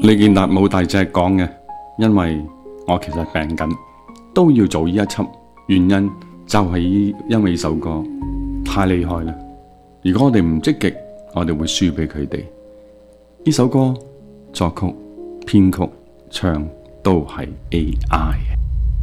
李健達冇大隻講嘅，因為我其實病緊，都要做呢一輯，原因就係因為呢首歌太厲害啦。如果我哋唔積極，我哋會輸俾佢哋。呢首歌作曲、編曲、唱都係 AI 嘅。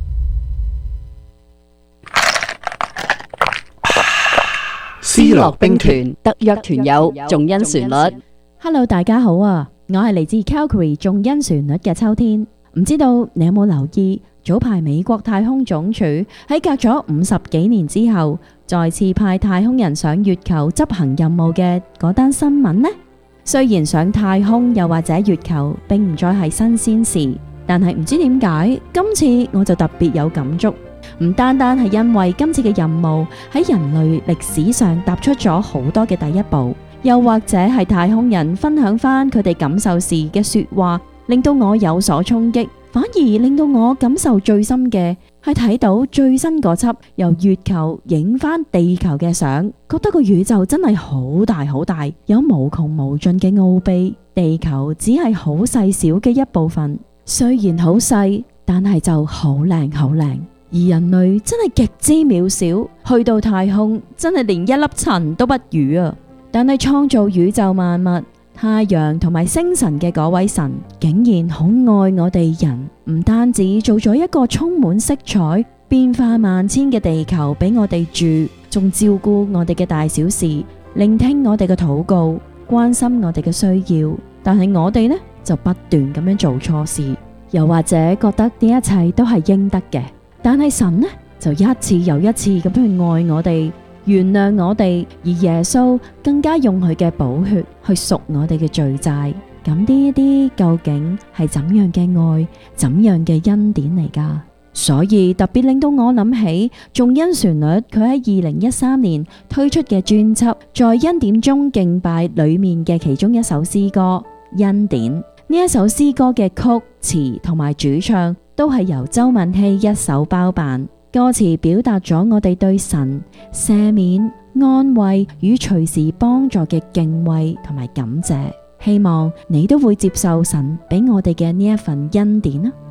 思樂兵團特約團友重欣旋律。 Hello， 大家好啊！我係嚟自 Calgary 重欣旋律嘅秋天。唔知道你有冇留意早排美國太空總署喺隔咗50幾年之後，再次派太空人上月球執行任務嘅嗰單新聞呢？雖然上太空又或者月球並唔再係新鮮事，但係唔知點解今次我就特別有感觸。唔單單係因為今次嘅任務喺人類歷史上踏出咗好多嘅第一步，又或者係太空人分享翻佢哋感受時嘅說話，令到我有所衝擊。反而令到我感受最深嘅係睇到最新嗰輯由月球影翻地球嘅相，覺得個宇宙真係好大好大，有無窮無盡嘅奧秘，地球只係好細小嘅一部分。雖然好細，但係就好靚好靚。而人類真係極之渺小，去到太空真係連一粒塵都不如啊！但係創造宇宙萬物，太陽同埋星辰嘅嗰位神，竟然好愛我哋人，唔單止做咗一個充滿色彩、變化萬千嘅地球俾我哋住，仲照顧我哋嘅大小事，聆聽我哋嘅禱告，關心我哋嘅需要。但係我哋呢，就不斷咁樣做錯事，又或者覺得呢一切都係應得嘅。但係神呢，就一次又一次咁去愛我哋，原諒我哋，而耶穌更加用佢嘅寶血去贖我哋嘅罪債。咁呢一啲究竟係怎樣嘅愛，怎樣嘅恩典嚟噶？所以特別令到我諗起重欣旋律佢喺2013年推出嘅專輯《在恩典中敬拜》裏面嘅其中一首詩歌《恩典》。呢一首詩歌嘅曲詞同埋主唱都係由周敏希一手包辦，歌詞表達咗我哋對神赦免、安慰與隨時幫助嘅敬畏同埋感謝。希望你都會接受神俾我哋嘅呢一份恩典啊！